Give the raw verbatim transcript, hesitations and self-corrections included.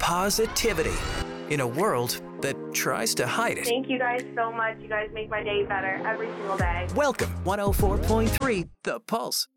positivity in a world that tries to hide it. Thank you guys so much. You guys make my day better every single day. Welcome, one oh four point three The Pulse.